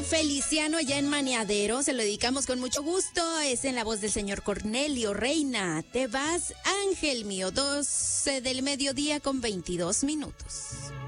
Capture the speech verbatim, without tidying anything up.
Feliciano allá en Maniadero. Se lo dedicamos con mucho gusto. Es en la voz del señor Cornelio Reina. Te vas, ángel mío. doce del mediodía con veintidós minutos.